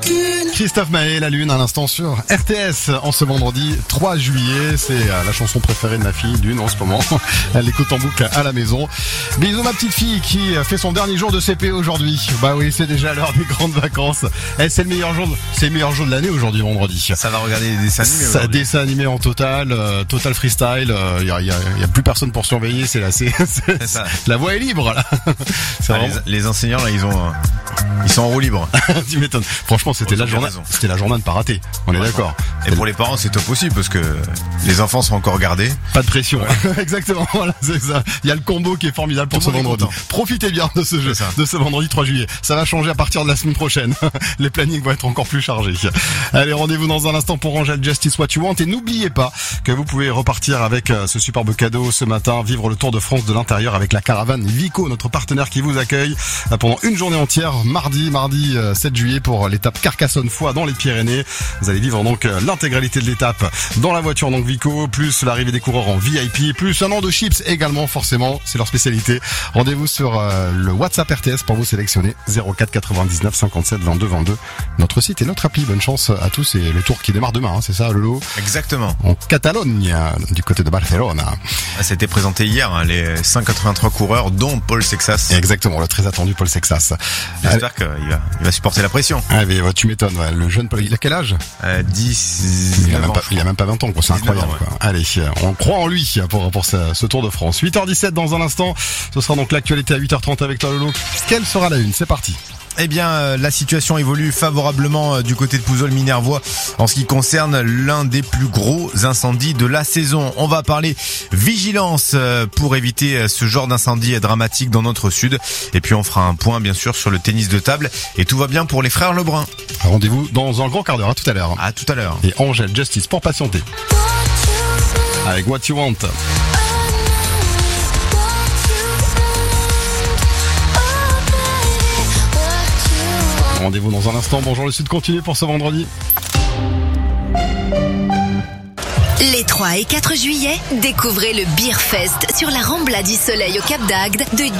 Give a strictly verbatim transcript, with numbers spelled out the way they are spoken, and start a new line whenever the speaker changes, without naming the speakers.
Christophe Maé, La Lune, à l'instant sur R T S en ce vendredi trois juillet. C'est la chanson préférée de ma fille, Lune, en ce moment. Elle l'écoute en boucle à la maison. Bisous ma petite fille qui fait son dernier jour de C P aujourd'hui. Bah oui, c'est déjà l'heure des grandes vacances. Eh, c'est le meilleur jour, de... c'est le meilleur jour de l'année aujourd'hui, vendredi.
Ça va regarder des dessins animés.
Ça, dessin animé en total, euh, total freestyle. Il euh, y, a, y, a, y a plus personne pour surveiller. C'est là, c'est, c'est, c'est ça. La voie est libre là. C'est
ah, vraiment... les, les enseignants là, ils ont, euh, ils sont en roue libre. Tu
m'étonnes. Franchement, c'était la journée. C'était la journée de pas rater. On est d'accord.
Et pour les parents, c'est top aussi parce que les enfants sont encore gardés.
Pas de pression. Ouais. Exactement. Voilà, c'est ça. Il y a le combo qui est formidable pour ce vendredi. Profitez bien de ce jeu, de ce vendredi trois juillet. Ça va changer à partir de la semaine prochaine. Les plannings vont être encore plus chargés. Allez, rendez-vous dans un instant pour Angèle Justice What You Want. Et n'oubliez pas que vous pouvez repartir avec ce superbe cadeau ce matin, vivre le Tour de France de l'intérieur avec la caravane Vico, notre partenaire qui vous accueille pendant une journée entière, mardi, mardi sept juillet pour l'étape Carcassonne-Foix dans les Pyrénées. Vous allez vivre donc l'intégralité de l'étape dans la voiture donc Vico, plus l'arrivée des coureurs en V I P, plus un an de chips également forcément, c'est leur spécialité. Rendez-vous sur euh, le WhatsApp R T S pour vous sélectionner zéro quatre quatre-vingt-dix-neuf cinquante-sept vingt-deux vingt-deux. Notre site et notre appli. Bonne chance à tous et le tour qui démarre demain, hein, c'est ça Lolo?
Exactement.
En Catalogne, du côté de Barcelone.
Ça a été présenté hier, hein, les cent quatre-vingt-trois coureurs dont Paul Sexas.
Exactement, le très attendu Paul Sexas.
J'espère qu'il va, il va supporter la pression.
Ah mais tu m'étonnes, ouais. Le jeune Paul, il a quel âge?
euh, dix
il a, même pas, il a même pas vingt ans, quoi. C'est incroyable. Ans, ouais. Quoi. Allez, on croit en lui pour, pour ce, ce Tour de France. huit heures dix-sept dans un instant, ce sera donc l'actualité à huit heures trente avec toi Lolo. Quelle sera la une? C'est parti.
Eh bien, euh, la situation évolue favorablement euh, du côté de Pouzol-Minervois en ce qui concerne l'un des plus gros incendies de la saison. On va parler vigilance euh, pour éviter euh, ce genre d'incendie dramatique dans notre sud. Et puis on fera un point bien sûr sur le tennis de table. Et tout va bien pour les frères Lebrun.
Rendez-vous dans un grand quart d'heure, à tout à l'heure.
À tout à l'heure.
Et Angèle Justice pour patienter. Avec What You Want. Rendez-vous dans un instant. Bonjour le Sud continue pour ce vendredi.
Les trois et quatre juillet, découvrez le Beer Fest sur la Rambla du Soleil au Cap d'Agde de